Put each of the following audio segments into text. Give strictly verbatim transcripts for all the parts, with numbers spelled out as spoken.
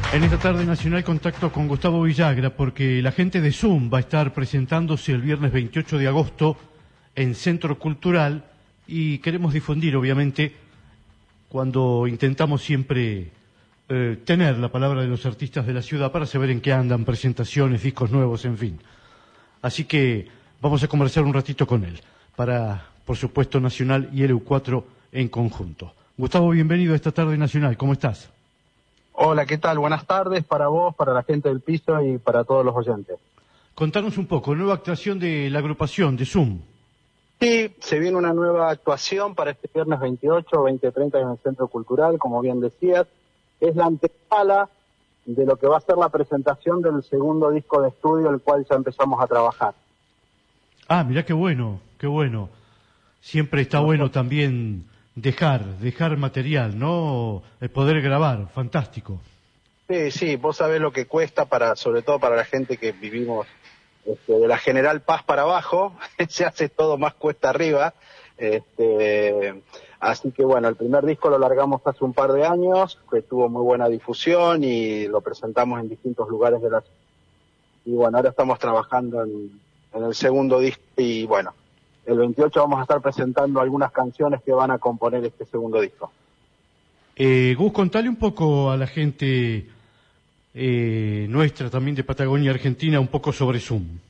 En esta tarde nacional contacto con Gustavo Villagra porque la gente de Zoom va a estar presentándose el viernes veintiocho de agosto en Centro Cultural y queremos difundir, obviamente, cuando intentamos siempre eh, tener la palabra de los artistas de la ciudad para saber en qué andan, presentaciones, discos nuevos, en fin. Así que vamos a conversar un ratito con él, para, por supuesto, Nacional y L U cuatro en conjunto. Gustavo, bienvenido a esta tarde nacional, ¿cómo estás? Hola, ¿qué tal? Buenas tardes para vos, para la gente del piso y para todos los oyentes. Contanos un poco, nueva actuación de la agrupación de Zoom. Sí, se viene una nueva actuación para este viernes veintiocho, veinte treinta en el Centro Cultural, como bien decías. Es la antesala de lo que va a ser la presentación del segundo disco de estudio, el cual ya empezamos a trabajar. Ah, mirá qué bueno, qué bueno. Siempre está bueno también dejar, dejar material, ¿no? El poder grabar, fantástico. Sí, sí, vos sabés lo que cuesta, para, sobre todo para la gente que vivimos este, de la General Paz para abajo, se hace todo más cuesta arriba. Este, así que bueno, el primer disco lo largamos hace un par de años, que tuvo muy buena difusión y lo presentamos en distintos lugares de la ciudad. Y bueno, ahora estamos trabajando en, en el segundo disco y bueno, el veintiocho vamos a estar presentando algunas canciones que van a componer este segundo disco. Eh, Gus, contale un poco a la gente eh, nuestra también de Patagonia, Argentina, un poco sobre Zoom.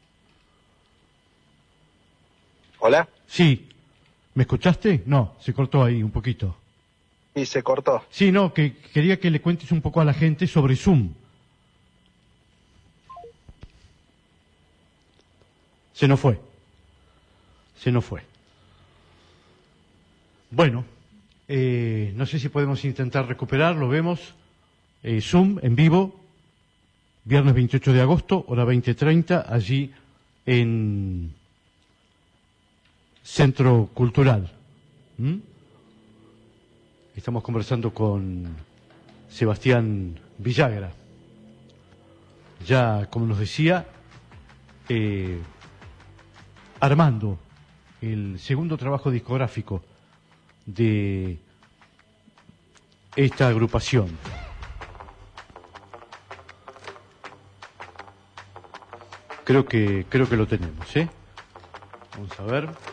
¿Hola? Sí, ¿me escuchaste? No, se cortó ahí un poquito. Sí, se cortó. Sí, no, que quería que le cuentes un poco a la gente sobre Zoom. Se nos fue. Se nos fue. Bueno, eh, no sé si podemos intentar recuperarlo, vemos. Eh, Zoom en vivo, viernes veintiocho de agosto, hora veinte treinta, allí en Centro Cultural. ¿Mm? Estamos conversando con Sebastián Villagra. Ya, como nos decía, eh, armando el segundo trabajo discográfico de esta agrupación. Creo que, creo que lo tenemos, ¿eh? Vamos a ver.